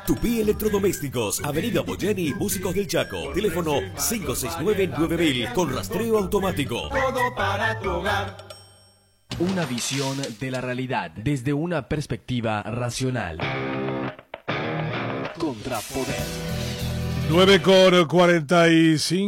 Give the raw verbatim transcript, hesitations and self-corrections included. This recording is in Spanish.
Tupí Electrodomésticos, Avenida Boyeni, Músicos del Chaco. Teléfono cinco seis nueve nueve mil con rastreo automático. Todo para tu hogar. Una visión de la realidad desde una perspectiva racional. Contrapoder. nueve con cuarenta y cinco.